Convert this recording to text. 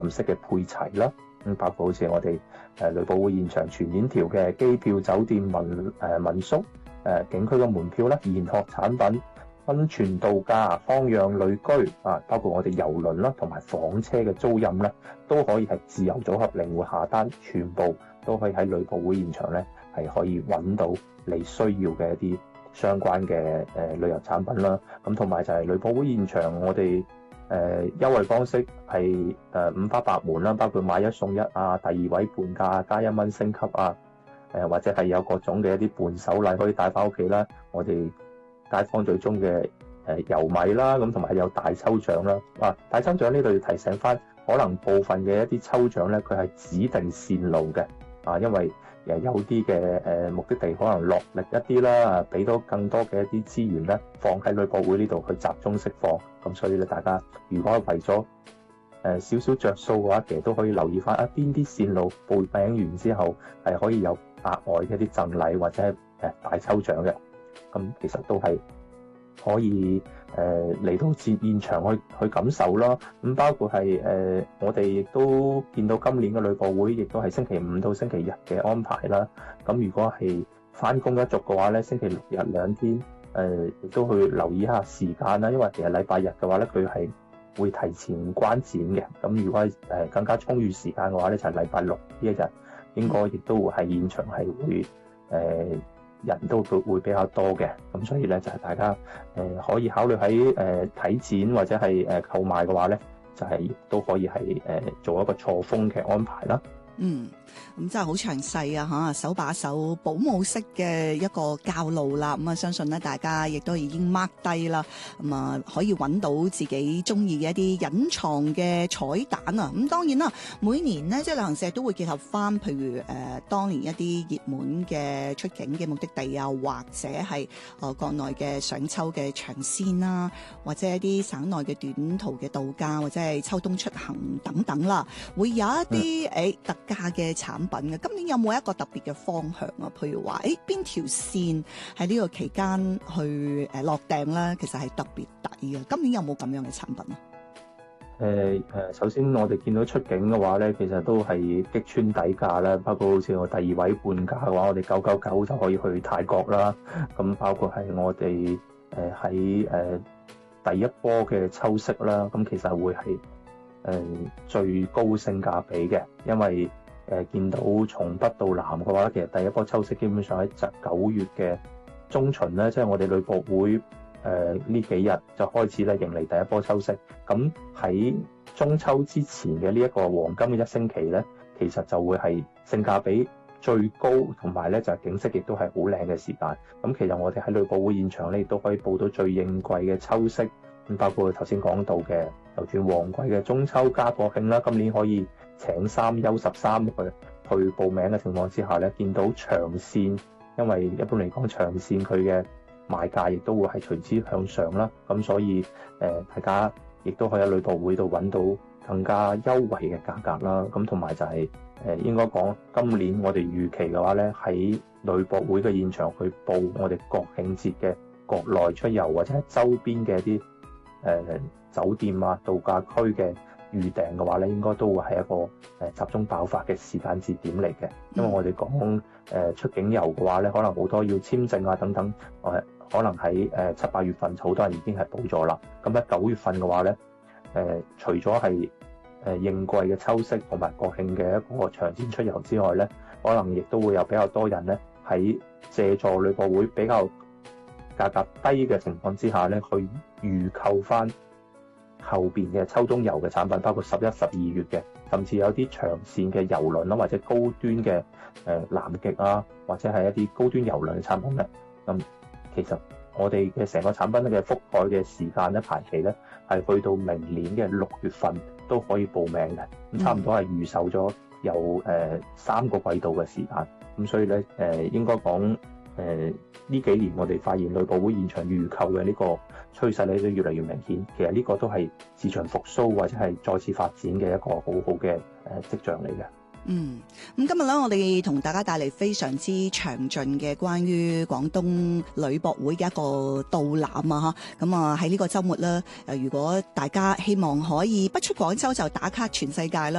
式嘅配齊啦。包括好似我哋旅博會現場全面條嘅機票、酒店、民宿、景區嘅門票啦、研學產品、溫泉度假、康養旅居包括我哋郵輪啦同埋房車嘅租賃咧，都可以係自由組合靈活下單，全部都可以喺旅博會現場咧係可以揾到你需要嘅一啲相關嘅旅遊產品啦。咁同埋就係旅博會現場我哋優惠方式係五花八門啦，包括買一送一啊，第二位半價加1蚊升級啊，或者係有各種嘅一啲伴手禮可以帶翻屋企啦。我哋街坊最中嘅油米啦，咁同埋有大抽獎啦。大抽獎呢度要提醒翻，可能部分嘅一啲抽獎咧，佢係指定線路嘅因為有啲嘅目的地可能落力一啲啦，俾到更多嘅一啲資源咧，放喺旅博會呢度去集中釋放。咁所以咧，大家如果為咗少少着數嘅話，其實都可以留意翻邊啲線路報名完之後係可以有額外嘅一啲贈禮或者係大抽獎嘅。咁其實都係可以嚟到現場去感受啦。咁包括係我哋亦都見到今年嘅旅博會亦都係星期五到星期日嘅安排啦。咁如果係返工一族嘅話咧，星期六日2天亦都去留意一下時間啦。因為其實禮拜日嘅話咧，佢係會提前關展嘅。咁如果係更加充裕時間嘅話咧，就係禮拜六呢一日應該亦都會喺現場係會人都會比較多嘅。咁所以咧就係大家可以考慮喺睇展或者係購買嘅話咧，就係都可以係做一個錯峰嘅安排啦。 咁真係好詳細啊，手把手保姆式嘅一個教路啦。咁相信咧大家亦都已經 mark 低啦。咁可以揾到自己中意嘅一啲隱藏嘅彩蛋啊。咁當然啦，每年呢，即係旅行社都會結合翻，譬如當年一啲熱門嘅出境嘅目的地啊，或者係國內嘅想抽嘅長線啦，或者一啲省內嘅短途嘅度假，或者係秋冬出行等等啦，會有一啲特價嘅產品嘅。今年有冇一個特別嘅方向啊？譬如話邊條線喺呢個期間去落訂咧，其實係特別抵嘅。今年有冇咁樣嘅產品啊？ 首先我哋見到出境嘅話咧，其實都係擊穿底價啦。包括好似我第二位半價嘅話，我哋999就可以去泰國啦。咁包括係我哋喺第一波嘅抽息啦，咁其實會係最高性價比嘅，因為見到從北到南嘅話，其實第一波抽息基本上喺9月嘅中旬咧，即係我哋旅博會呢幾日就開始咧迎嚟第一波抽息。咁喺中秋之前嘅呢一個黃金嘅1星期咧，其實就會係性價比最高，同埋咧就係景色亦都係好靚嘅時間。咁其實我哋喺旅博會現場咧，亦都可以報到最應季嘅抽息。咁包括頭先講到嘅，就算旺季嘅中秋加國慶啦，今年可以請3休13去報名嘅情況之下咧，見到長線，因為一般嚟講長線佢嘅賣價亦都會係隨之向上啦。咁所以大家亦都可以喺旅博會度揾到更加優惠嘅價格啦。咁同埋就係應該講今年我哋預期嘅話咧，喺旅博會嘅現場去報我哋國慶節嘅國內出遊或者係周邊嘅一啲酒店啊、度假區嘅預訂嘅話咧，應該都會係一個集中爆發嘅時間節點嚟嘅。因為我哋講出境遊嘅話咧，可能好多要簽證啊等等，可能喺7、8月份好多人已經係報咗啦。咁喺9月份嘅話咧，除咗係應季嘅抽息同埋國慶嘅一個長線出遊之外咧，可能亦都會有比較多人咧喺借助旅博會比較價格低嘅情況之下咧，去預購翻後邊嘅秋冬遊嘅產品，包括11、12月嘅，甚至有啲長線嘅郵輪啦，或者高端嘅南極啊，或者係一啲高端郵輪嘅產品咧。咁其實我哋嘅成個產品嘅覆蓋嘅時間咧，排期咧係去到明年嘅6月份都可以報名嘅。咁差唔多係預售咗有3個季度嘅時間。咁所以咧應該講呢幾年我哋發現旅博會現場預購嘅呢個趨勢咧都越嚟越明顯。其實呢個都係市場復甦或者係再次發展嘅一個好好嘅跡象嚟嘅。 咁今日咧，我哋同大家帶嚟非常之詳盡嘅關於廣東旅博會嘅一個導覽啊，咁啊喺呢個週末咧，如果大家希望可以不出廣州就打卡全世界啦。